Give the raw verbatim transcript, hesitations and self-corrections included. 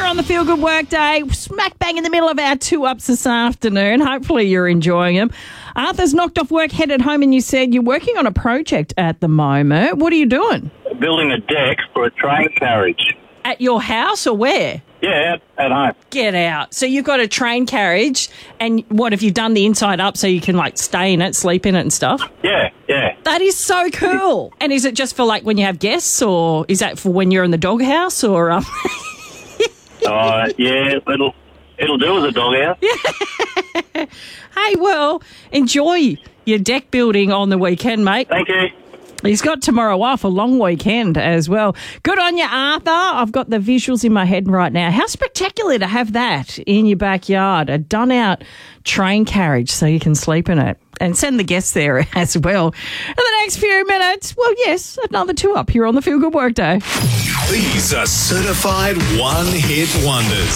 on the Feel Good Workday, smack bang in the middle of our two-ups this afternoon. Hopefully you're enjoying them. Arthur's knocked off work, headed home, and you said you're working on a project at the moment. What are you doing? Building a deck for a train carriage. At your house or where? Yeah, at home. Get out. So you've got a train carriage, and what, have you done the inside up so you can, like, stay in it, sleep in it and stuff? Yeah, yeah. That is so cool. And is it just for, like, when you have guests, or is that for when you're in the doghouse, or... Um... uh, yeah, it'll, it'll do as a doghouse. Yeah. Hey, well, enjoy your deck building on the weekend, mate. Thank you. He's got tomorrow off, a long weekend as well. Good on you, Arthur. I've got the visuals in my head right now. How spectacular to have that in your backyard, a done-out train carriage so you can sleep in it. And send the guests there as well. In the next few minutes, well, yes, another two up here on the Feel Good Workday. These are certified one-hit wonders.